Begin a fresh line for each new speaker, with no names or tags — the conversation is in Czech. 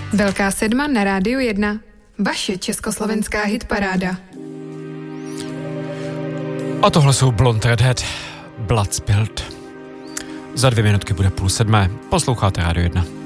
Velká sedma na Rádiu 1. Vaše československá hitparáda.
A tohle jsou Blonde Redhead, Blood Spilled. Za 2 minutky bude 6:30. Posloucháte Rádio 1.